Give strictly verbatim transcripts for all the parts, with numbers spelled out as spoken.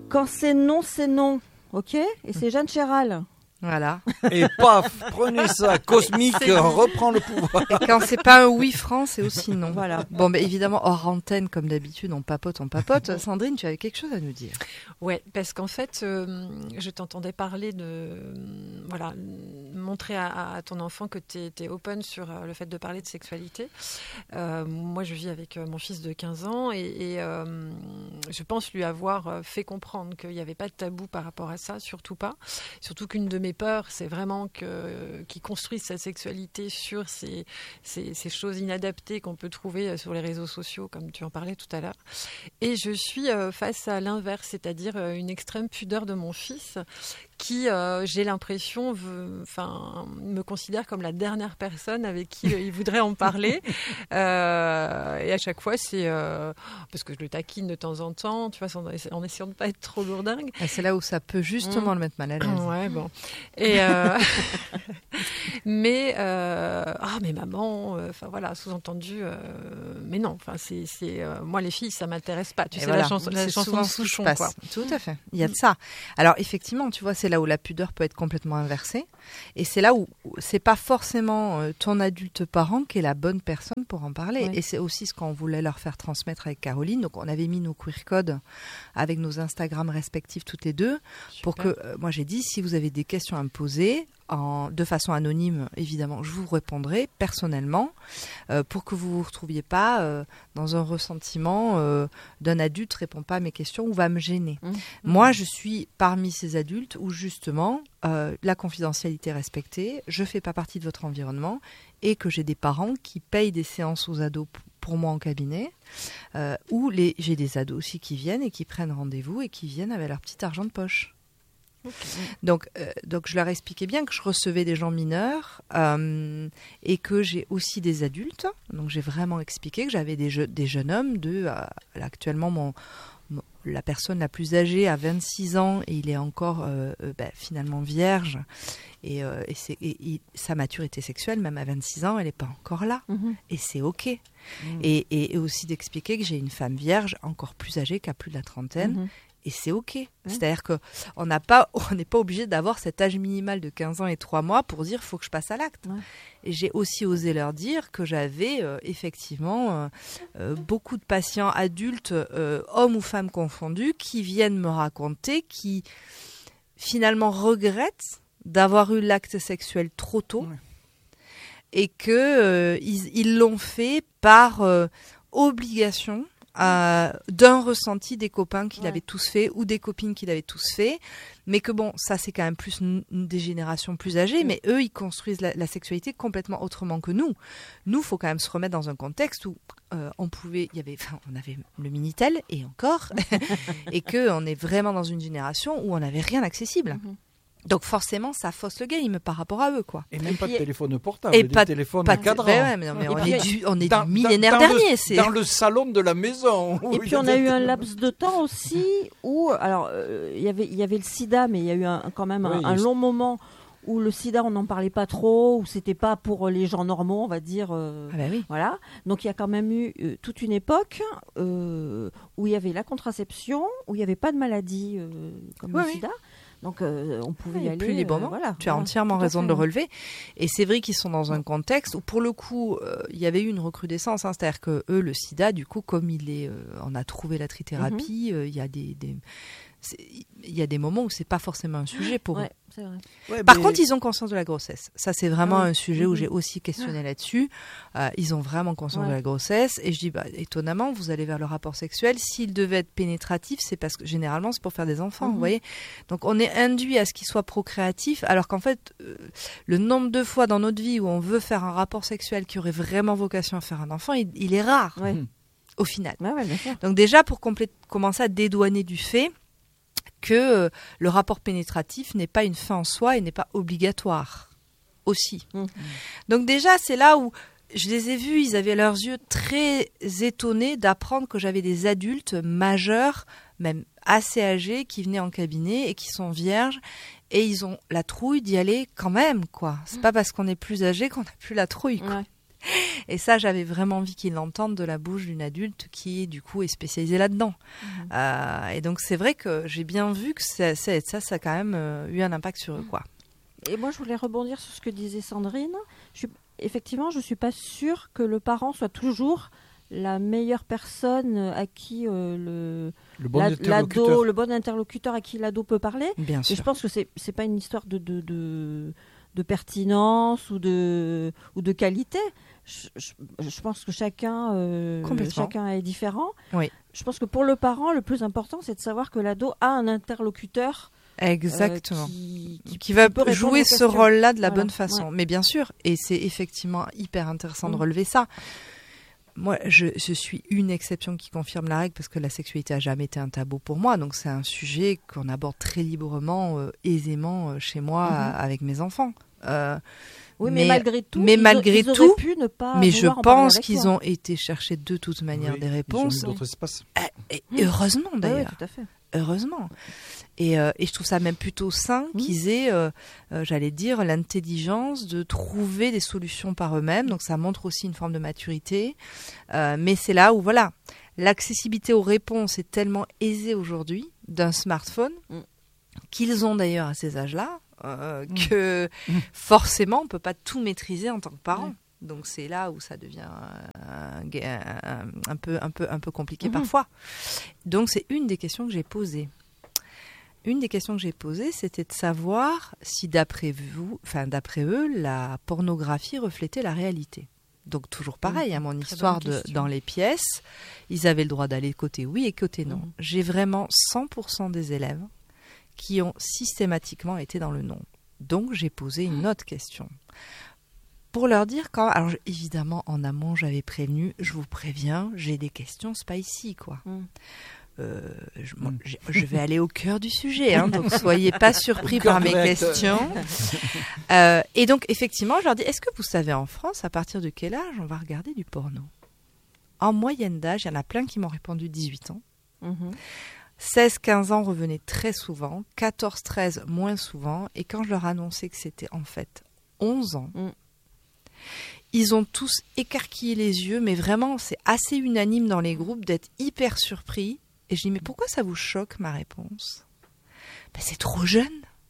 Quand c'est non, c'est non. Ok ? Et c'est Jeanne Chéral. Voilà. Et paf, prenez ça, Cosmique reprend le pouvoir. Et quand c'est pas un oui franc, c'est aussi non. Voilà. Bon, mais évidemment, hors antenne, comme d'habitude, on papote, on papote. Sandrine, tu avais quelque chose à nous dire. Ouais, parce qu'en fait, euh, je t'entendais parler de, euh, voilà, montrer à, à ton enfant que tu es open sur euh, le fait de parler de sexualité. Euh, moi, je vis avec euh, mon fils de quinze ans et, et euh, je pense lui avoir fait comprendre qu'il n'y avait pas de tabou par rapport à ça, surtout pas. Surtout qu'une de mes peurs, c'est vraiment que, qu'il construise sa sexualité sur ces, ces, ces choses inadaptées qu'on peut trouver sur les réseaux sociaux, comme tu en parlais tout à l'heure. Et je suis euh, face à l'inverse, c'est-à-dire euh, une extrême pudeur de mon fils qui, euh, j'ai l'impression, veut, enfin, me considère comme la dernière personne avec qui euh, il voudrait en parler. Euh, et à chaque fois, c'est euh, parce que je le taquine de temps en temps, tu vois, en, en essayant de pas être trop lourdingue. Et c'est là où ça peut justement mmh. le mettre mal à l'aise. Ouais, bon. Et euh, mais euh, ah, mais maman, enfin euh, voilà, sous-entendu, euh, mais non, enfin c'est, c'est euh, moi les filles, ça m'intéresse pas. Tu et sais voilà. la chanson, la c'est chanson de Souchon, quoi. Tout à fait. Il y a de ça. Alors effectivement, tu vois, c'est là où la pudeur peut être complètement inversée, et c'est là où c'est pas forcément euh, ton adulte parent qui est la bonne personne pour en parler. Oui. Et c'est aussi ce qu'on voulait leur faire transmettre avec Caroline. Donc on avait mis nos queer codes avec nos Instagram respectifs toutes les deux. Super. Pour que euh, moi j'ai dit, si vous avez des questions à me poser, En, de façon anonyme, évidemment, je vous répondrai personnellement euh, pour que vous ne vous retrouviez pas euh, dans un ressentiment euh, d'un adulte ne répond pas à mes questions ou va me gêner. Mmh. Moi, je suis parmi ces adultes où justement euh, la confidentialité est respectée, je ne fais pas partie de votre environnement et que j'ai des parents qui payent des séances aux ados p- pour moi en cabinet, euh, ou les, j'ai des ados aussi qui viennent et qui prennent rendez-vous et qui viennent avec leur petit argent de poche. Okay. Donc, euh, donc je leur expliquais bien que je recevais des gens mineurs euh, et que j'ai aussi des adultes. Donc j'ai vraiment expliqué que j'avais des, je- des jeunes hommes de euh, actuellement mon, mon, la personne la plus âgée a vingt-six ans et il est encore euh, euh, bah, finalement vierge et, euh, et, c'est, et, et sa maturité sexuelle même à vingt-six ans elle n'est pas encore là mm-hmm. et c'est ok. Mm. Et, et, et aussi d'expliquer que j'ai une femme vierge encore plus âgée qu'à plus de la trentaine. Mm-hmm. Et c'est ok. Mmh. C'est-à-dire qu'on n'a pas, on n'est pas obligé d'avoir cet âge minimal de quinze ans et trois mois pour dire faut que je passe à l'acte. Mmh. Et j'ai aussi osé leur dire que j'avais euh, effectivement euh, euh, beaucoup de patients adultes, euh, hommes ou femmes confondus, qui viennent me raconter, qui finalement regrettent d'avoir eu l'acte sexuel trop tôt mmh. et que euh, ils, ils l'ont fait par euh, obligation. Euh, d'un ressenti des copains qui ouais. l'avaient tous fait ou des copines qui l'avaient tous fait, mais que bon, ça c'est quand même plus n- des générations plus âgées, mmh. mais eux ils construisent la, la sexualité complètement autrement que nous. Nous, faut quand même se remettre dans un contexte où euh, on pouvait, il y avait, enfin, on avait le Minitel et encore, et que on est vraiment dans une génération où on n'avait rien accessible. Mmh. Donc forcément, ça fausse le game par rapport à eux, quoi. Et même et pas puis, de téléphone portable, et des pas, téléphones pas cadrans. Ben ouais, mais non, mais on, puis, est du, on est dans, du millénaire dans, dernier. Dans le, c'est... dans le salon de la maison. Et puis on a eu un laps de temps aussi où, alors, euh, y avait, il y avait le sida, mais il y a eu un, quand même un, oui, un long moment où le sida, on n'en parlait pas trop, où c'était pas pour les gens normaux, on va dire. Euh, ah bah oui. Voilà. Donc il y a quand même eu euh, toute une époque euh, où il y avait la contraception, où il n'y avait pas de maladie euh, comme oui, le sida. Donc euh, on pouvait oui, y aller plus librement. Euh, voilà, tu as voilà, entièrement raison de le relever. Et c'est vrai qu'ils sont dans un contexte où pour le coup euh, il y avait eu une recrudescence. Hein, c'est-à-dire que eux, le sida, du coup, comme il est, euh, on a trouvé la trithérapie, mm-hmm. euh, il y a des, des il y a des moments où c'est pas forcément un sujet pour ouais, eux. C'est vrai. Ouais, Par mais... contre, ils ont conscience de la grossesse. Ça, c'est vraiment ah oui. un sujet où mmh. j'ai aussi questionné ah. là-dessus. Euh, ils ont vraiment conscience ouais. de la grossesse. Et je dis, bah, étonnamment, vous allez vers le rapport sexuel. S'il devait être pénétratif, c'est parce que généralement, c'est pour faire des enfants. Mmh. Vous voyez. Donc, on est induit à ce qu'il soit procréatif, alors qu'en fait, euh, le nombre de fois dans notre vie où on veut faire un rapport sexuel qui aurait vraiment vocation à faire un enfant, il, il est rare. Ouais. Mmh. Au final. Ouais, ouais, bien sûr. Donc déjà, pour complé- commencer à dédouaner du fait que euh, le rapport pénétratif n'est pas une fin en soi et n'est pas obligatoire aussi. Mmh. Donc déjà, c'est là où je les ai vus, ils avaient leurs yeux très étonnés d'apprendre que j'avais des adultes majeurs, même assez âgés, qui venaient en cabinet et qui sont vierges. Et ils ont la trouille d'y aller quand même, quoi. C'est mmh. pas parce qu'on est plus âgé qu'on n'a plus la trouille, quoi. Ouais. Et ça, j'avais vraiment envie qu'ils l'entendent de la bouche d'une adulte qui, du coup, est spécialisée là-dedans. Mmh. Euh, et donc, c'est vrai que j'ai bien vu que ça, ça, ça, ça a quand même euh, eu un impact sur eux, quoi. Et moi, je voulais rebondir sur ce que disait Sandrine. Je suis, effectivement, je ne suis pas sûre que le parent soit toujours la meilleure personne à qui euh, le, le, bon la, l'ado, le bon interlocuteur à qui l'ado peut parler. Bien sûr. Et je pense que ce n'est pas une histoire de... de, de de pertinence ou de, ou de qualité. Je, je, je pense que chacun, euh, chacun est différent. Oui. Je pense que pour le parent, le plus important, c'est de savoir que l'ado a un interlocuteur Exactement. Euh, qui, qui, qui va qui jouer ce rôle-là de la voilà. bonne façon. Ouais. Mais bien sûr, et c'est effectivement hyper intéressant mmh. de relever ça. Moi, je, je suis une exception qui confirme la règle parce que la sexualité n'a jamais été un tabou pour moi. Donc, c'est un sujet qu'on aborde très librement, euh, aisément euh, chez moi, mm-hmm. avec mes enfants. Euh, oui, mais, mais malgré tout, mais ils, malgré ils tout, auraient pu ne pas mais je en pense qu'ils toi. ont été chercher de toute manière oui, des réponses. Ils ont eu d'autres espaces. Et, et heureusement, d'ailleurs. Oui, tout à fait. Heureusement. Et, euh, et je trouve ça même plutôt sain mmh. qu'ils aient, euh, euh, j'allais dire, l'intelligence de trouver des solutions par eux-mêmes. Donc ça montre aussi une forme de maturité. Euh, mais c'est là où, voilà, l'accessibilité aux réponses est tellement aisée aujourd'hui d'un smartphone, mmh. qu'ils ont d'ailleurs à ces âges-là, euh, mmh. que mmh. forcément on ne peut pas tout maîtriser en tant que parent. Mmh. Donc c'est là où ça devient un, un, un, peu, un, peu, un peu compliqué mmh. parfois. Donc c'est une des questions que j'ai posées. Une des questions que j'ai posées, c'était de savoir si d'après vous, enfin d'après eux, la pornographie reflétait la réalité. Donc toujours pareil, mmh. hein, mon histoire de, dans les pièces, ils avaient le droit d'aller côté oui et côté non. Mmh. J'ai vraiment cent pour cent des élèves qui ont systématiquement été dans le non. Donc j'ai posé une autre question. Pour leur dire quand, alors évidemment en amont j'avais prévenu, je vous préviens, j'ai des questions, c'est pas ici quoi. Mm. Euh, je, moi, je, je vais aller au cœur du sujet, hein, donc soyez pas surpris par mes questions. Euh, et donc effectivement, je leur dis, est-ce que vous savez en France à partir de quel âge on va regarder du porno ? En moyenne d'âge, il y en a plein qui m'ont répondu dix-huit ans. Mm-hmm. seize quinze ans revenaient très souvent, quatorze treize moins souvent, et quand je leur annonçais que c'était en fait onze ans. Mm. Ils ont tous écarquillé les yeux, mais vraiment, c'est assez unanime dans les groupes d'être hyper surpris. Et je dis, mais pourquoi ça vous choque, ma réponse ? Ben, c'est trop jeune.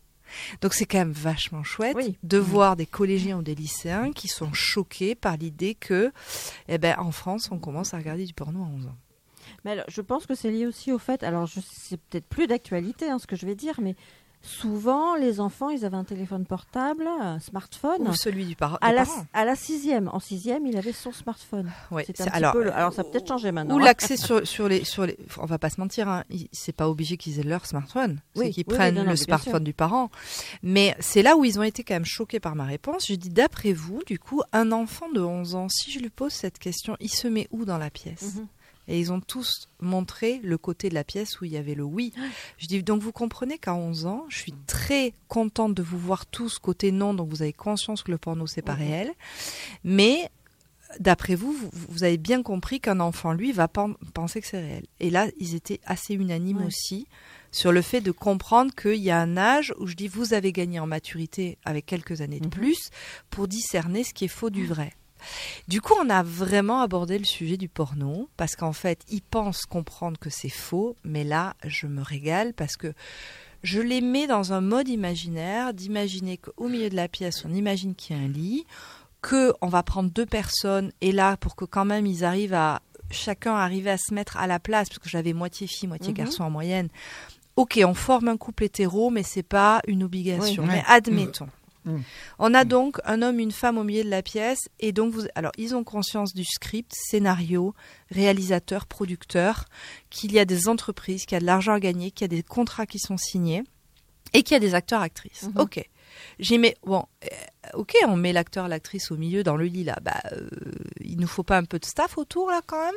Donc c'est quand même vachement chouette oui. de mmh. voir des collégiens ou des lycéens qui sont choqués par l'idée que, eh ben, en France, on commence à regarder du porno à onze ans. Mais alors, je pense que c'est lié aussi au fait, alors je, c'est peut-être plus d'actualité hein, ce que je vais dire, mais souvent, les enfants, ils avaient un téléphone portable, un smartphone. Ou celui du par- à la, parent. À la sixième. En sixième, il avait son smartphone. Ouais, c'est un c'est, petit alors, peu le, alors, ça a peut-être changé maintenant. Ou l'accès sur, sur, les, sur les... On va pas se mentir, hein, c'est pas obligé qu'ils aient leur smartphone. Oui, c'est qu'ils oui, prennent oui, non, non, le smartphone du parent. Mais c'est là où ils ont été quand même choqués par ma réponse. Je dis, d'après vous, du coup, un enfant de onze ans, si je lui pose cette question, il se met où dans la pièce ? mm-hmm. Et ils ont tous montré le côté de la pièce où il y avait le oui. Je dis, donc vous comprenez qu'à onze ans, je suis très contente de vous voir tous côté non, donc vous avez conscience que le porno, c'est pas mmh. réel. Mais d'après vous, vous, vous avez bien compris qu'un enfant, lui, va pen- penser que c'est réel. Et là, ils étaient assez unanimes ouais. aussi sur le fait de comprendre qu'il y a un âge où je dis, vous avez gagné en maturité avec quelques années de mmh. plus pour discerner ce qui est faux du vrai. Du coup, on a vraiment abordé le sujet du porno parce qu'en fait, ils pensent comprendre que c'est faux, mais là, je me régale parce que je les mets dans un mode imaginaire, d'imaginer qu'au milieu de la pièce, on imagine qu'il y a un lit, qu'on va prendre deux personnes et là, pour que quand même ils arrivent à, chacun arriver à se mettre à la place, parce que j'avais moitié fille, moitié mmh. garçon en moyenne. Ok, on forme un couple hétéro, mais c'est pas une obligation. Oui, mais ouais. admettons. Mmh. On a donc un homme, une femme au milieu de la pièce et donc vous, alors ils ont conscience du script, scénario, réalisateur, producteur, qu'il y a des entreprises, qu'il y a de l'argent à gagner, qu'il y a des contrats qui sont signés et qu'il y a des acteurs, actrices. Mm-hmm. Ok, j'ai mis bon, euh, ok, on met l'acteur, l'actrice au milieu dans le lit là, bah euh, il nous faut pas un peu de staff autour là quand même.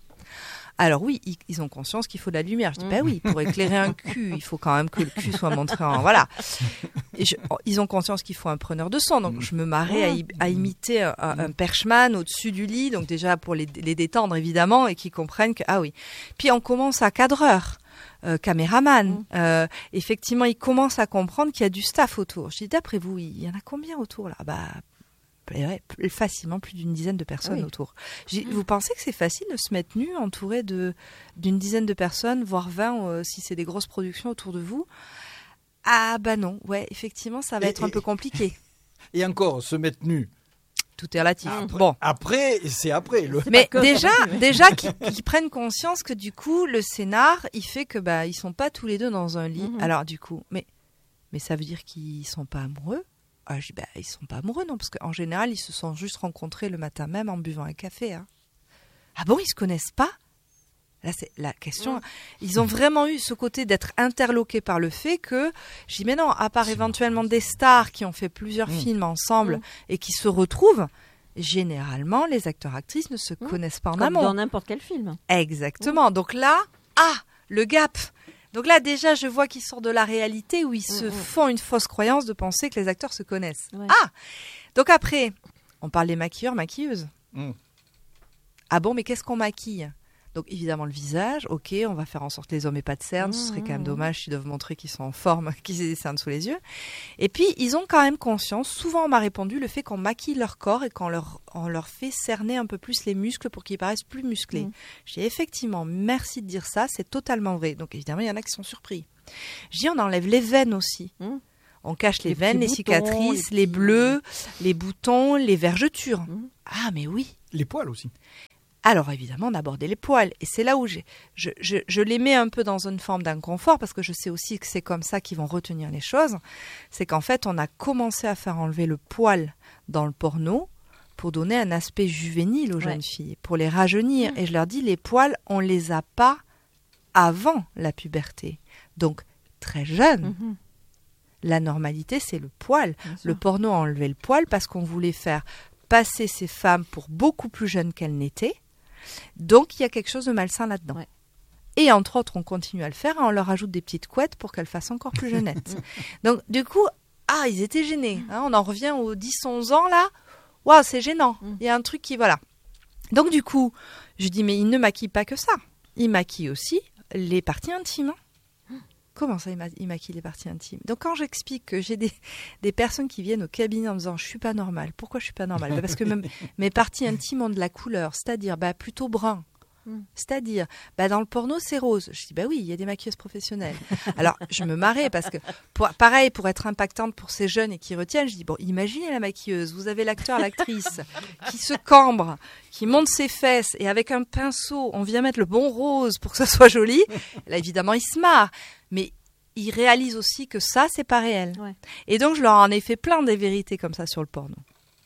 Alors oui, ils, ils ont conscience qu'il faut de la lumière. Je dis, mmh. bah oui, pour éclairer un cul, il faut quand même que le cul soit montré en... Voilà. Et je, ils ont conscience qu'il faut un preneur de son. Donc je me marrais à, y, à imiter un, un perchman au-dessus du lit. Donc déjà pour les, les détendre, évidemment, et qu'ils comprennent que... Ah oui. Puis on commence à cadreur, euh, caméraman. Mmh. Euh, effectivement, ils commencent à comprendre qu'il y a du staff autour. Je dis, d'après vous, il y en a combien autour là ? Bah... ouais, facilement plus d'une dizaine de personnes oui. autour. J'ai, vous pensez que c'est facile de se mettre nu, entouré de, d'une dizaine de personnes, voire vingt, euh, si c'est des grosses productions autour de vous? Ah bah non, ouais, effectivement, ça va et, être un et, peu compliqué. Et encore, se mettre nu. Tout est relatif. Après, bon. après, c'est après. Le... Mais déjà, déjà qu'ils, qu'ils prennent conscience que du coup, le scénar, il fait que bah ils sont pas tous les deux dans un lit. Mm-hmm. Alors du coup, mais mais ça veut dire qu'ils sont pas amoureux? Ah, je dis bah ils sont pas amoureux non, parce qu'en général ils se sont juste rencontrés le matin même en buvant un café. Hein. Ah bon, ils se connaissent pas? Là, c'est la question. Ils ont vraiment eu ce côté d'être interloqués par le fait que, je dis, mais non, à part éventuellement des stars qui ont fait plusieurs mmh. films ensemble mmh. et qui se retrouvent, généralement, les acteurs-actrices ne se mmh. connaissent pas en Comme amont. dans n'importe quel film. Exactement. Mmh. Donc là, ah, le gap. Donc là, déjà, je vois qu'ils sortent de la réalité où ils mmh. se font une fausse croyance de penser que les acteurs se connaissent. Ouais. Ah, donc après, on parle des maquilleurs, maquilleuses. Mmh. Ah bon, mais qu'est-ce qu'on maquille? Donc évidemment le visage, ok, on va faire en sorte que les hommes n'aient pas de cernes, mmh, ce serait quand même dommage s'ils doivent montrer qu'ils sont en forme, qu'ils aient des cernes sous les yeux. Et puis ils ont quand même conscience, souvent on m'a répondu, le fait qu'on maquille leur corps et qu'on leur, on leur fait cerner un peu plus les muscles pour qu'ils paraissent plus musclés. Mmh. J'ai dit effectivement, merci de dire ça, c'est totalement vrai. Donc évidemment il y en a qui sont surpris. Je dis on enlève les veines aussi. Mmh. On cache les, les veines, les boutons, cicatrices, les, les bleus, les boutons, les vergetures. Mmh. Ah mais oui. Les poils aussi. Alors évidemment, on abordait les poils. Et c'est là où j'ai, je, je, je les mets un peu dans une forme d'inconfort, parce que je sais aussi que c'est comme ça qu'ils vont retenir les choses. C'est qu'en fait, on a commencé à faire enlever le poil dans le porno pour donner un aspect juvénile aux ouais. jeunes filles, pour les rajeunir. Mmh. Et je leur dis, les poils, on ne les a pas avant la puberté. Donc, très jeunes. Mmh. La normalité, c'est le poil. Le porno a enlevé le poil parce qu'on voulait faire passer ces femmes pour beaucoup plus jeunes qu'elles n'étaient. Donc, il y a quelque chose de malsain là-dedans. Ouais. Et entre autres, on continue à le faire, on leur ajoute des petites couettes pour qu'elles fassent encore plus jeunettes. Donc, du coup, ah, ils étaient gênés. Hein, on en revient aux dix onze ans, là. Waouh, c'est gênant. Il mm. y a un truc qui... Voilà. Donc, du coup, je dis, mais ils ne maquillent pas que ça. Ils maquillent aussi les parties intimes. Hein. Comment ça, ils, ma- ils maquillent les parties intimes? Donc, quand j'explique que j'ai des, des personnes qui viennent au cabinet en disant « je suis pas normale ». Pourquoi je suis pas normale? bah Parce que même mes parties intimes ont de la couleur, c'est-à-dire bah, plutôt brun. Mm. C'est-à-dire, bah, dans le porno, c'est rose. Je dis, bah oui, il y a des maquilleuses professionnelles. Alors, je me marrais parce que, pour, pareil, pour être impactante pour ces jeunes et qui retiennent, je dis, bon, imaginez la maquilleuse. Vous avez l'acteur, l'actrice qui se cambre, qui monte ses fesses et avec un pinceau, on vient mettre le bon rose pour que ça soit joli. Là, évidemment, ils se marrent. Mais ils réalisent aussi que ça, c'est pas réel. Ouais. Et donc, je leur en ai fait plein des vérités comme ça sur le porno.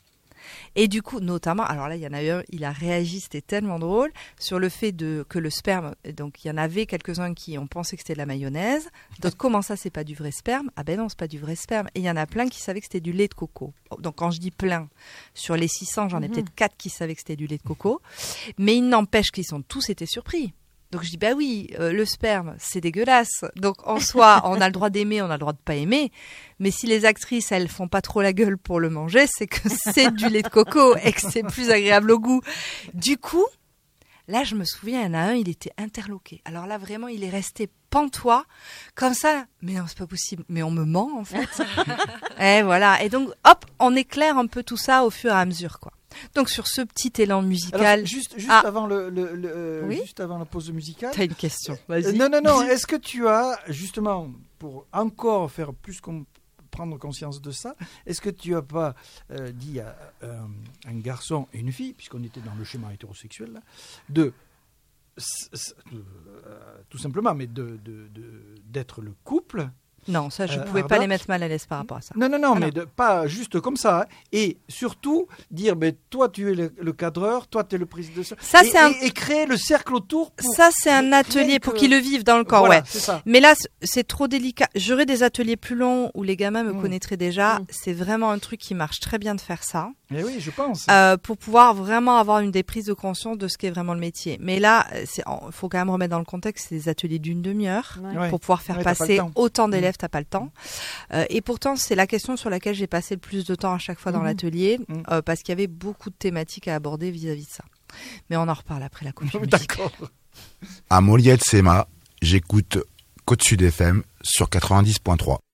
Et du coup, notamment, alors là, il y en a eu un, il a réagi, c'était tellement drôle, sur le fait de, que le sperme, donc il y en avait quelques-uns qui ont pensé que c'était de la mayonnaise, d'autres, comment ça, c'est pas du vrai sperme? Ah ben non, c'est pas du vrai sperme. Et il y en a plein qui savaient que c'était du lait de coco. Donc quand je dis plein, sur les six cents, j'en ai mmh. peut-être quatre qui savaient que c'était du lait de coco, mais il n'empêche qu'ils sont tous été surpris. Donc je dis, bah oui, euh, le sperme, c'est dégueulasse. Donc en soi, on a le droit d'aimer, on a le droit de pas aimer. Mais si les actrices, elles font pas trop la gueule pour le manger, c'est que c'est du lait de coco et que c'est plus agréable au goût. Du coup, là, je me souviens, il y en a un, il était interloqué. Alors là, vraiment, il est resté pantois, comme ça. Mais non, c'est pas possible. Mais on me ment, en fait. Et voilà. Et donc, hop, on éclaire un peu tout ça au fur et à mesure, quoi. Donc sur ce petit élan musical. Alors, juste juste ah. avant le, le, le euh, oui juste avant la pause musicale. T'as une question. Vas-y. Euh, non non non. Est-ce que tu as justement pour encore faire plus com- prendre conscience de ça, est-ce que tu as pas euh, dit à euh, un garçon et une fille, puisqu'on était dans le schéma hétérosexuel là, de euh, tout simplement, mais de, de, de d'être le couple. Non, ça, je ne euh, pouvais Ardap. pas les mettre mal à l'aise par rapport à ça. Non, non, non, ah, mais non. De, pas juste comme ça. Hein. Et surtout, dire, ben, toi, tu es le, le cadreur, toi, tu es le président de ça. Ça, et, c'est un... et, et créer le cercle autour. Pour... Ça, c'est un atelier pour que... qu'ils le vivent dans le corps, voilà, ouais. C'est ça. Mais là, c'est trop délicat. J'aurais des ateliers plus longs où les gamins me mmh. connaîtraient déjà. Mmh. C'est vraiment un truc qui marche très bien de faire ça. Eh oui, je pense. Euh, pour pouvoir vraiment avoir une des prises de conscience de ce qu'est vraiment le métier. Mais là, il faut quand même remettre dans le contexte, c'est des ateliers d'une demi-heure ouais. pour pouvoir faire ouais, passer autant d'élèves, mmh. t'as pas le temps. Euh, et pourtant, c'est la question sur laquelle j'ai passé le plus de temps à chaque fois dans mmh. l'atelier, mmh. Euh, parce qu'il y avait beaucoup de thématiques à aborder vis-à-vis de ça. Mais on en reparle après la comédie. D'accord. À Moliette Sema, j'écoute Côte Sud F M sur quatre-vingt-dix point trois.